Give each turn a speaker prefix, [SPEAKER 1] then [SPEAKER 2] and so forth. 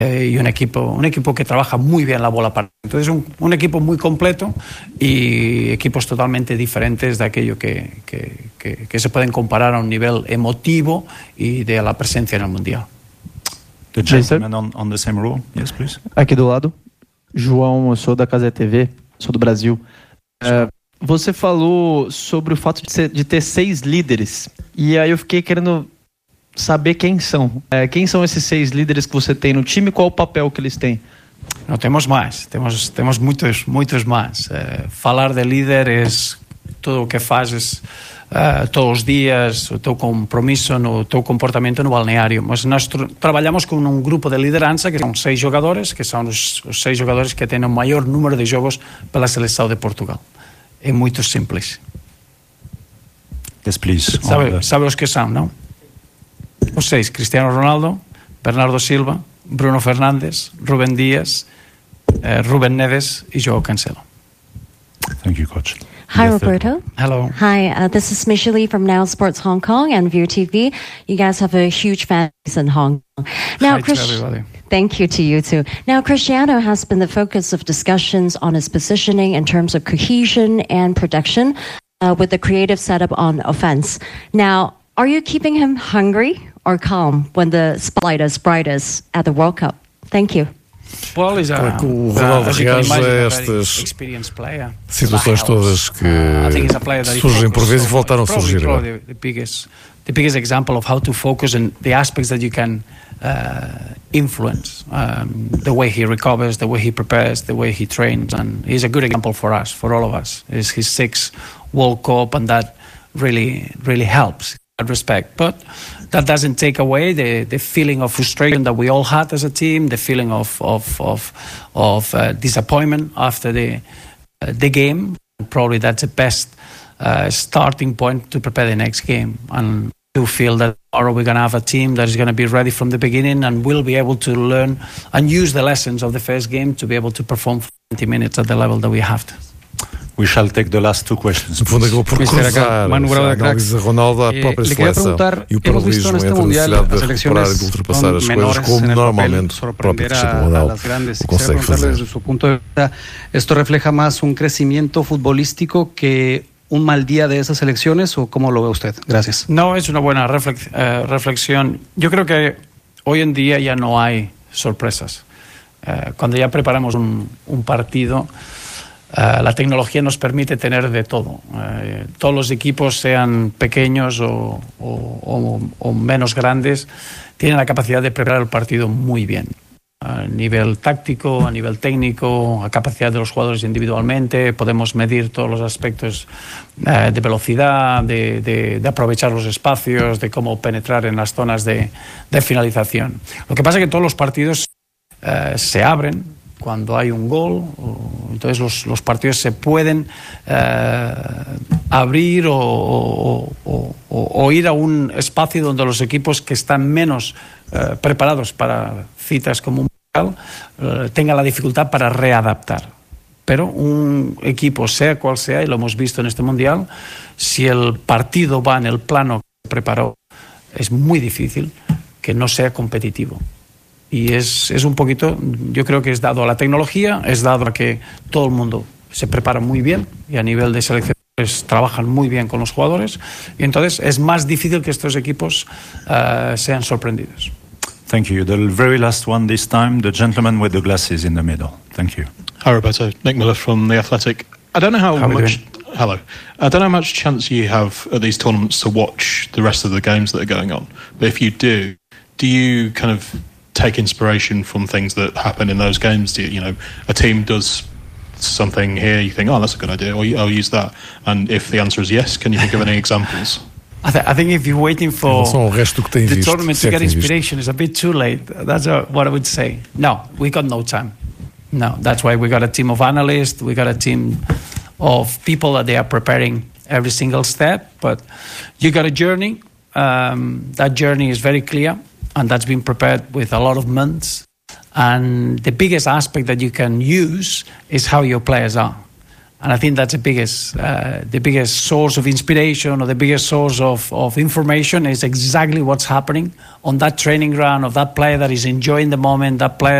[SPEAKER 1] y un equipo que trabaja muy bien la bola parada. Entonces un equipo muy completo y equipos totalmente diferentes de aquello que se pueden comparar a un nivel emotivo y de la presencia en el Mundial.
[SPEAKER 2] The gentleman on the same row. Yes, please.
[SPEAKER 3] Aqui do lado, João, eu sou da Casa TV, sou do Brasil. Você falou sobre o fato de ter 6 líderes, e aí eu fiquei querendo saber quem são. Quem são esses 6 líderes que você tem no time e qual o papel que eles têm?
[SPEAKER 1] No, temos más, temos muchos más. Falar de líder es todo o que fazes todos os días, o teu compromiso, o teu comportamento no balneario. Mas nós trabalhamos con un grupo de liderança que son 6 jogadores, que son os 6 jogadores que tenen o maior número de jogos pela seleção de Portugal. É muito simples.
[SPEAKER 2] Yes, please.
[SPEAKER 1] Sabe os que são, não? Os 6: Cristiano Ronaldo, Bernardo Silva, Bruno Fernandes, Rubén Díaz, Rubén Neves e João Cancelo.
[SPEAKER 2] Thank you, coach.
[SPEAKER 4] Hi, Roberto.
[SPEAKER 1] Hello.
[SPEAKER 4] Hi, this is Michelle from Now Sports Hong Kong and View TV. You guys have a huge fan base in Hong Kong. Now,
[SPEAKER 1] Hi to everybody.
[SPEAKER 4] Thank you to you too. Now, Cristiano has been the focus of discussions on his positioning in terms of cohesion and production with the creative setup on offense. Now, are you keeping him hungry or calm when the spotlight is brightest at the World Cup? Thank you.
[SPEAKER 1] Como é que
[SPEAKER 5] o Ronaldo reage a estas situações todas que surgem por vezes e voltaram a surgir?
[SPEAKER 1] The biggest example of how to focus on the aspects that you can influence, the way he recovers, the way he prepares, the way he trains, and he's a good example for us, for all of us. It's his 6th World Cup, and that really helps. Respect, but that doesn't take away the feeling of frustration that we all had as a team, the feeling of disappointment after the game. Probably that's the best starting point to prepare the next game, and to feel that tomorrow we're going to have a team that is going to be ready from the beginning and will be able to learn and use the lessons of the first game to be able to perform for 20 minutes at the level that we have to.
[SPEAKER 2] We shall take the last 2 questions.
[SPEAKER 5] No fundo, acabou por cruzar a análise de Ronaldo à própria seleção e o paralelismo entre a necessidade de recuperar e de ultrapassar as coisas, como normalmente o próprio Cristiano Ronaldo o consegue fazer.
[SPEAKER 6] Desde su punto de vista, esto refleja más un crecimiento futbolístico que un mal día de esas elecciones, ¿o cómo lo ve usted? Gracias.
[SPEAKER 1] No, es una buena reflexión. Yo creo que hoy en día ya no hay sorpresas. Cuando ya preparamos un partido, la tecnología nos permite tener de todo. Todos los equipos, sean pequeños o menos grandes, tienen la capacidad de preparar el partido muy bien. A nivel táctico, a nivel técnico, a capacidad de los jugadores individualmente, podemos medir todos los aspectos de velocidad, de aprovechar los espacios, de cómo penetrar en las zonas de finalización. Lo que pasa es que todos los partidos se abren cuando hay un gol, entonces los partidos se pueden abrir o ir a un espacio donde los equipos que están menos preparados para citas como un mundial tengan la dificultad para readaptar. Pero un equipo, sea cual sea, y lo hemos visto en este mundial, si el partido va en el plano que se preparó, es muy difícil que no sea competitivo. Y es un poquito, yo creo que es dado a la tecnología, es dado a que todo el mundo se prepara muy bien y a nivel de seleccionadores trabajan muy bien con los jugadores, y entonces es más difícil que estos equipos sean sorprendidos.
[SPEAKER 2] Thank you. The very last one this time, the gentleman with the glasses in the middle. Thank you.
[SPEAKER 7] Hi, Roberto. Nick Miller from The Athletic. I don't know how much... Hello. I don't know how much chance you have at these tournaments to watch the rest of the games that are going on, but if you do you kind of take inspiration from things that happen in those games? Do you know, a team does something here, you think, oh, that's a good idea, or I'll use that. And if the answer is yes, can you think of any examples?
[SPEAKER 1] I think if you're waiting for the tournament to get inspiration, it's a bit too late. That's what I would say. No, we got no time. No, that's why we got a team of analysts, we got a team of people that they are preparing every single step. But you got a journey. That journey is very clear, and that's been prepared with a lot of months. And the biggest aspect that you can use is how your players are. And I think that's the biggest source of inspiration, or the biggest source of information, is exactly what's happening on that training ground, of that player that is enjoying the moment, that player